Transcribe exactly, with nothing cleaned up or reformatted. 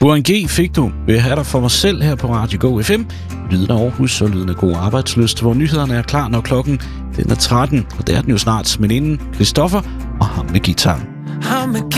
Johan G. fik du ved at have dig for mig selv her på Radio Go F M. Lyden af Aarhus og lyden af god arbejdslyst, hvor nyhederne er klar, når klokken den er tretten. Og det er den jo snart, men inden Christoffer og ham med guitaren.